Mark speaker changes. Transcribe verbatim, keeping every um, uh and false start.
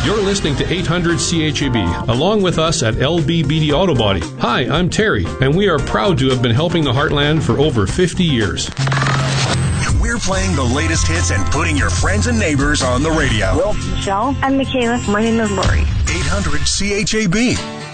Speaker 1: You're listening to eight hundred C H A B, along with us at L B B D Auto Body. Hi, I'm Terry, and we are proud to have been helping the Heartland for over fifty years.
Speaker 2: We're playing the latest hits and putting your friends and neighbors on the radio.
Speaker 3: Well, Michelle. I'm Michaela. My name is Lori.
Speaker 2: eight hundred C H A B.